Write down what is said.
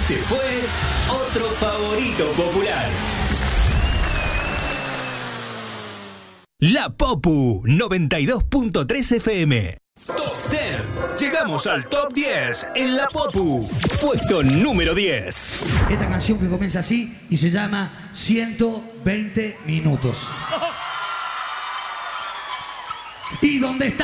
Este fue otro favorito popular. La Popu 92.3 FM. Top 10. Llegamos al top 10 en La Popu. Puesto número 10. Esta canción que comienza así y se llama 120 minutos. ¿Y dónde está?